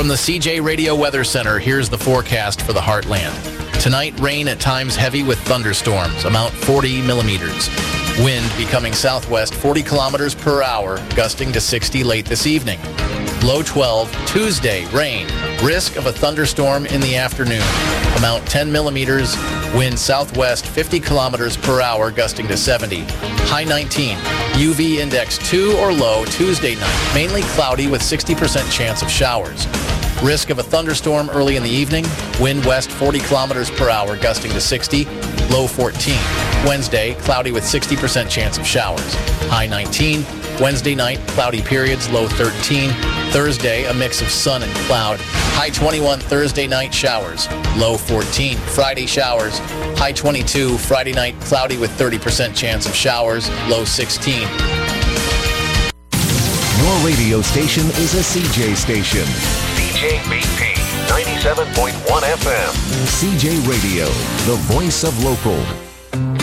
From the CJ Radio Weather Center, here's the forecast for the Heartland. Tonight, rain at times heavy with thunderstorms, amount 40 millimeters. Wind becoming southwest 40 kilometers per hour, gusting to 60 late this evening. Low 12, Tuesday, rain. Risk of a thunderstorm in the afternoon. Amount 10 millimeters. Wind southwest 50 kilometers per hour, gusting to 70. High 19. UV index 2 or low Tuesday night. Mainly cloudy with 60% chance of showers. Risk of a thunderstorm early in the evening. Wind west 40 kilometers per hour, gusting to 60. Low 14. Wednesday, cloudy with 60% chance of showers. High 19. Wednesday night, cloudy periods, low 13. Thursday, a mix of sun and cloud. High 21 Thursday night, showers. Low 14. Friday, showers. High 22. Friday night, cloudy with 30% chance of showers. Low 16. Your radio station is a CJ station. CJBP 97.1 FM. CJ Radio, the voice of local.